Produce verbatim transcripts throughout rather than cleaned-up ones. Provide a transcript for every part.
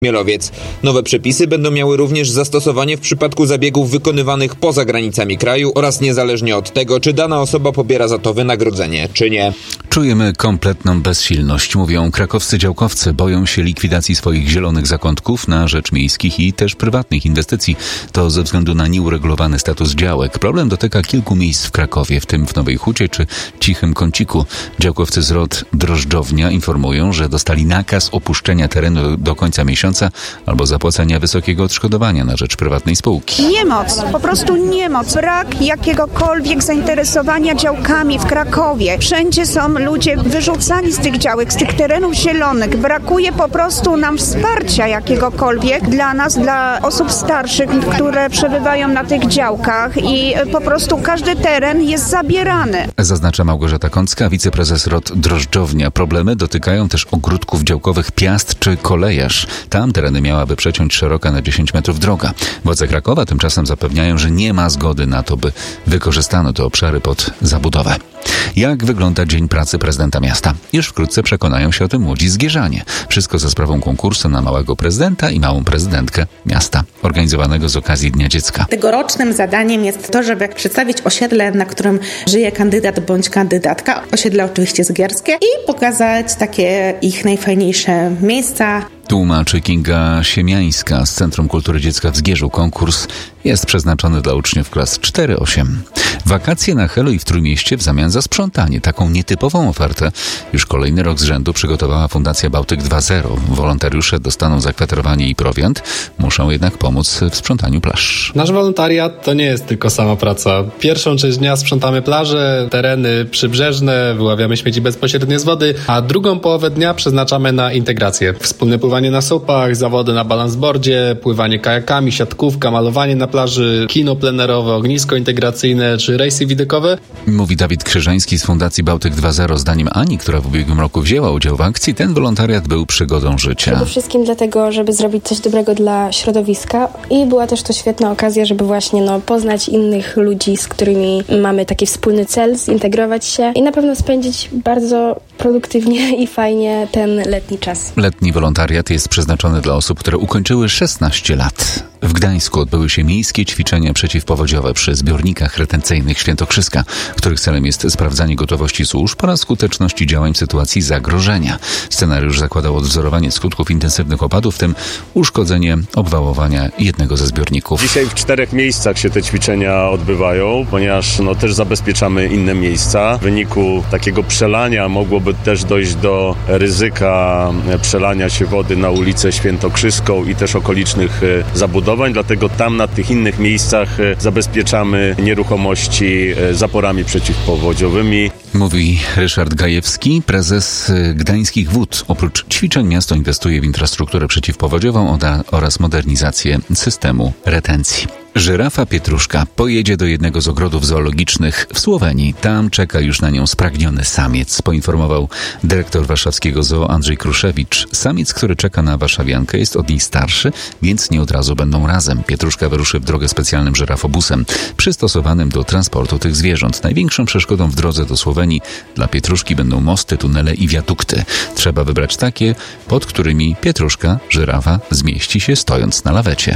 Mielowiec. Nowe przepisy będą miały również zastosowanie w przypadku zabiegów wykonywanych poza granicami kraju oraz niezależnie od tego, czy dana osoba pobiera za to wynagrodzenie, czy nie. Czujemy kompletną bezsilność, mówią krakowscy działkowcy. Boją się likwidacji swoich zielonych zakątków na rzecz miejskich i też prywatnych inwestycji. To ze względu na nieuregulowany status działek. Problem dotyka kilku miejsc w Krakowie, w tym w Nowej Hucie czy Cichym Kąciku. Działkowcy z R O D Drożdżownia informują, że dostali nakaz opuszczenia terenu do końca miesiąca albo zapłacenia wysokiego odszkodowania na rzecz prywatnej spółki. Niemoc, po prostu niemoc, brak jakiegokolwiek zainteresowania działkami w Krakowie. Wszędzie są ludzie wyrzucani z tych działek, z tych terenów zielonych. Brakuje po prostu nam wsparcia jakiegokolwiek dla nas, dla osób starszych, które przebywają na tych działkach i po prostu każdy teren jest zabierany. Zaznacza Małgorzata Kącka, wiceprezes R O D Drożdżownia. Problemy dotykają też ogródków działkowych Piast czy Kolejarz. Tam tereny miałaby przeciąć szeroka na dziesięć metrów droga. Władze Krakowa tymczasem zapewniają, że nie ma zgody na to, by wykorzystano te obszary pod zabudowę. Jak wygląda dzień pracy prezydenta miasta? Już wkrótce przekonają się o tym młodzi zgierzanie. Wszystko za sprawą konkursu na małego prezydenta i małą prezydentkę miasta, organizowanego z okazji Dnia Dziecka. Tegorocznym zadaniem jest to, żeby przedstawić osiedle, na którym żyje kandydat bądź kandydatka. Osiedle oczywiście zgierskie i pokazać takie ich najfajniejsze miejsca. Tłumaczy Kinga Siemiańska z Centrum Kultury Dziecka w Zgierzu. Konkurs jest przeznaczony dla uczniów klas cztery osiem. Wakacje na Helu i w Trójmieście w zamian za sprzątanie. Taką nietypową ofertę już kolejny rok z rzędu przygotowała Fundacja Bałtyk dwa zero. Wolontariusze dostaną zakwaterowanie i prowiant, muszą jednak pomóc w sprzątaniu plaż. Nasz wolontariat to nie jest tylko sama praca. Pierwszą część dnia sprzątamy plaże, tereny przybrzeżne, wyławiamy śmieci bezpośrednio z wody, a drugą połowę dnia przeznaczamy na integrację. Wspólne pływanie na supach, zawody na balansboardzie, pływanie kajakami, siatkówka, malowanie na plaży, kino plenerowe, ognisko integracyjne czy rejsy widokowe. Mówi Dawid Krzyżański z Fundacji Bałtyk dwa zero. Zdaniem Ani, która w ubiegłym roku wzięła udział w akcji, ten wolontariat był przygodą życia. Przede wszystkim dlatego, żeby zrobić coś dobrego dla środowiska i była też to świetna okazja, żeby właśnie no, poznać innych ludzi, z którymi mamy taki wspólny cel, zintegrować się i na pewno spędzić bardzo produktywnie i fajnie ten letni czas. Letni wolontariat jest przeznaczony dla osób, które ukończyły szesnaście lat. W Gdańsku odbyły się miejskie ćwiczenia przeciwpowodziowe przy zbiornikach retencyjnych Świętokrzyska, których celem jest sprawdzanie gotowości służb oraz skuteczności działań w sytuacji zagrożenia. Scenariusz zakładał odwzorowanie skutków intensywnych opadów, w tym uszkodzenie obwałowania jednego ze zbiorników. Dzisiaj w czterech miejscach się te ćwiczenia odbywają, ponieważ no, też zabezpieczamy inne miejsca. W wyniku takiego przelania mogłoby też dojść do ryzyka przelania się wody na ulicę Świętokrzyską i też okolicznych zabudowań. Dlatego tam na tych innych miejscach zabezpieczamy nieruchomości zaporami przeciwpowodziowymi. Mówi Ryszard Gajewski, prezes Gdańskich Wód. Oprócz ćwiczeń miasto inwestuje w infrastrukturę przeciwpowodziową oraz modernizację systemu retencji. Żyrafa Pietruszka pojedzie do jednego z ogrodów zoologicznych w Słowenii. Tam czeka już na nią spragniony samiec, poinformował dyrektor warszawskiego zoo Andrzej Kruszewicz. Samiec, który czeka na warszawiankę, jest od niej starszy, więc nie od razu będą razem. Pietruszka wyruszy w drogę specjalnym żyrafobusem, przystosowanym do transportu tych zwierząt. Największą przeszkodą w drodze do Słowenii dla Pietruszki będą mosty, tunele i wiadukty. Trzeba wybrać takie, pod którymi Pietruszka, żyrafa, zmieści się stojąc na lawecie.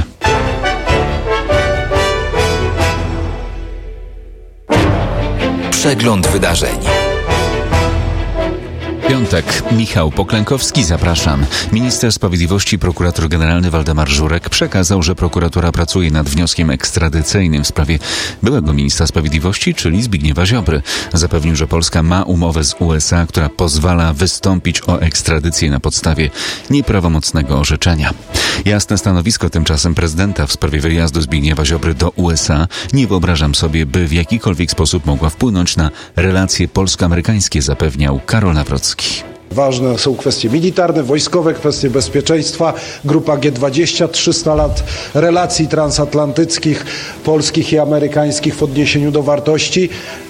Przegląd wydarzeń. Piątek. Michał Poklękowski, zapraszam. Minister Sprawiedliwości, prokurator generalny Waldemar Żurek przekazał, że prokuratura pracuje nad wnioskiem ekstradycyjnym w sprawie byłego ministra sprawiedliwości, czyli Zbigniewa Ziobry. Zapewnił, że Polska ma umowę z U S A, która pozwala wystąpić o ekstradycję na podstawie nieprawomocnego orzeczenia. Jasne stanowisko tymczasem prezydenta w sprawie wyjazdu Zbigniewa Ziobry do U S A. Nie wyobrażam sobie, by w jakikolwiek sposób mogła wpłynąć na relacje polsko-amerykańskie, zapewniał Karol Nawrocki. Ważne są kwestie militarne, wojskowe, kwestie bezpieczeństwa. Grupa G dwadzieścia, trzysta lat relacji transatlantyckich, polskich i amerykańskich w odniesieniu do wartości.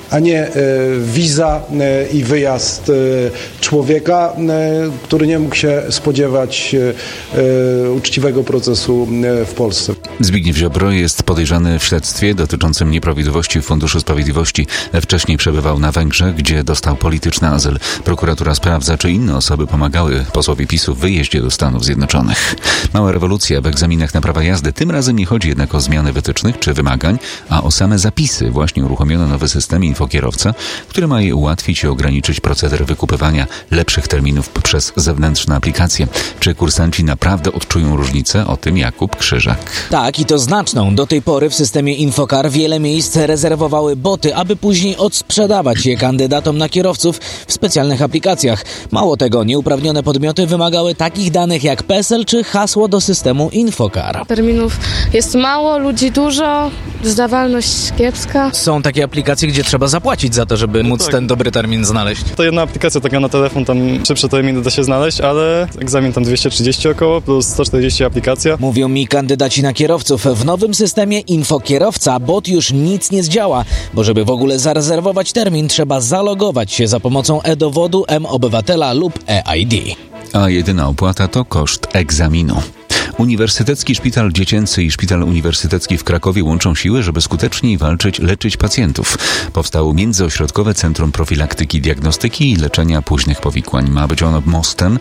a nie wiza i wyjazd człowieka, który nie mógł się spodziewać uczciwego procesu w Polsce. Zbigniew Ziobro jest podejrzany w śledztwie dotyczącym nieprawidłowości w Funduszu Sprawiedliwości. Wcześniej przebywał na Węgrzech, gdzie dostał polityczny azyl. Prokuratura sprawdza, czy inne osoby pomagały posłowi PiSu w wyjeździe do Stanów Zjednoczonych. Mała rewolucja w egzaminach na prawa jazdy. Tym razem nie chodzi jednak o zmiany wytycznych czy wymagań, a o same zapisy. Właśnie uruchomiono nowy system Infokierowca, który ma je ułatwić i ograniczyć proceder wykupywania lepszych terminów przez zewnętrzne aplikacje. Czy kursanci naprawdę odczują różnicę? O tym Jakub Krzyżak. Tak, i to znaczną. Do tej pory w systemie Infokar wiele miejsc rezerwowały boty, aby później odsprzedawać je kandydatom na kierowców w specjalnych aplikacjach. Mało tego, nieuprawnione podmioty wymagały takich danych jak PESEL czy hasło do systemu Infokar. Terminów jest mało, ludzi dużo, zdawalność kiepska. Są takie aplikacje, gdzie trzeba zapłacić za to, żeby móc tak. ten dobry termin znaleźć. To jedna aplikacja taka na telefon, tam szybsze terminy da się znaleźć, ale egzamin tam dwieście trzydzieści około, plus sto czterdzieści aplikacja. Mówią mi kandydaci na kierowców. W nowym systemie Infokierowca bot już nic nie zdziała, bo żeby w ogóle zarezerwować termin, trzeba zalogować się za pomocą e-dowodu, M-Obywatela lub e-I D. A jedyna opłata to koszt egzaminu. Uniwersytecki Szpital Dziecięcy i Szpital Uniwersytecki w Krakowie łączą siły, żeby skuteczniej walczyć, leczyć pacjentów. Powstało Międzyośrodkowe Centrum Profilaktyki, Diagnostyki i Leczenia Późnych Powikłań. Ma być ono mostem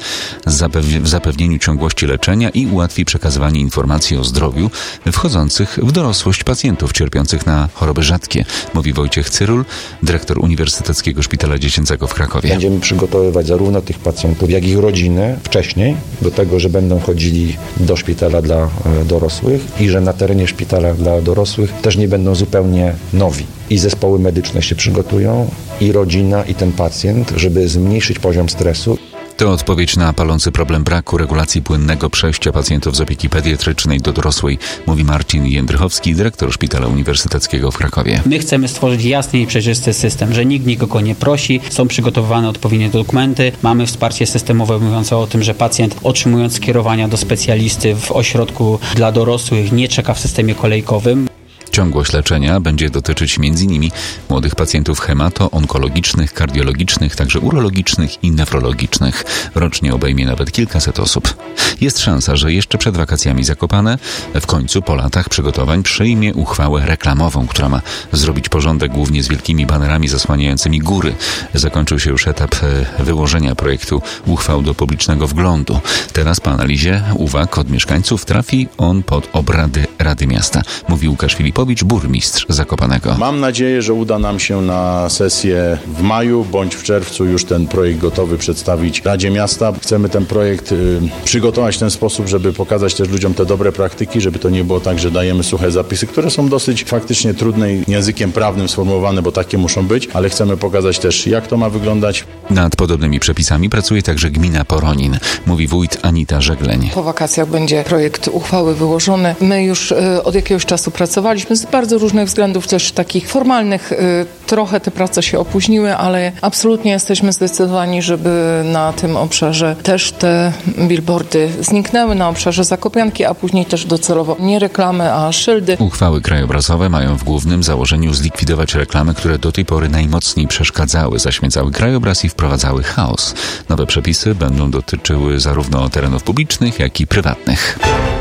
w zapewnieniu ciągłości leczenia i ułatwi przekazywanie informacji o zdrowiu wchodzących w dorosłość pacjentów cierpiących na choroby rzadkie, mówi Wojciech Cyrul, dyrektor Uniwersyteckiego Szpitala Dziecięcego w Krakowie. Będziemy przygotowywać zarówno tych pacjentów, jak i rodziny wcześniej do tego, że będą chodzili do szpitala dla dorosłych i że na terenie szpitala dla dorosłych też nie będą zupełnie nowi. I zespoły medyczne się przygotują, i rodzina, i ten pacjent, żeby zmniejszyć poziom stresu. To odpowiedź na palący problem braku regulacji płynnego przejścia pacjentów z opieki pediatrycznej do dorosłej, mówi Marcin Jędrychowski, dyrektor Szpitala Uniwersyteckiego w Krakowie. My chcemy stworzyć jasny i przejrzysty system, że nikt nikogo nie prosi, są przygotowane odpowiednie dokumenty, mamy wsparcie systemowe mówiące o tym, że pacjent otrzymując skierowania do specjalisty w ośrodku dla dorosłych nie czeka w systemie kolejkowym. Ciągłość leczenia będzie dotyczyć między innymi młodych pacjentów hemato-onkologicznych, kardiologicznych, także urologicznych i nefrologicznych. Rocznie obejmie nawet kilkaset osób. Jest szansa, że jeszcze przed wakacjami Zakopane w końcu po latach przygotowań przyjmie uchwałę reklamową, która ma zrobić porządek głównie z wielkimi banerami zasłaniającymi góry. Zakończył się już etap wyłożenia projektu uchwał do publicznego wglądu. Teraz po analizie uwag od mieszkańców trafi on pod obrady Rady Miasta, mówi Łukasz Filipowicz, burmistrz Zakopanego. Mam nadzieję, że uda nam się na sesję w maju bądź w czerwcu już ten projekt gotowy przedstawić Radzie Miasta. Chcemy ten projekt y, przygotować w ten sposób, żeby pokazać też ludziom te dobre praktyki, żeby to nie było tak, że dajemy suche zapisy, które są dosyć faktycznie trudnym językiem prawnym sformułowane, bo takie muszą być, ale chcemy pokazać też, jak to ma wyglądać. Nad podobnymi przepisami pracuje także gmina Poronin, mówi wójt Anita Żegleń. Po wakacjach będzie projekt uchwały wyłożony. My już y, od jakiegoś czasu pracowaliśmy z bardzo różnych względów, też takich formalnych. Trochę te prace się opóźniły, ale absolutnie jesteśmy zdecydowani, żeby na tym obszarze też te billboardy zniknęły, na obszarze Zakopianki, a później też docelowo nie reklamy, a szyldy. Uchwały krajobrazowe mają w głównym założeniu zlikwidować reklamy, które do tej pory najmocniej przeszkadzały, zaśmiecały krajobraz i wprowadzały chaos. Nowe przepisy będą dotyczyły zarówno terenów publicznych, jak i prywatnych.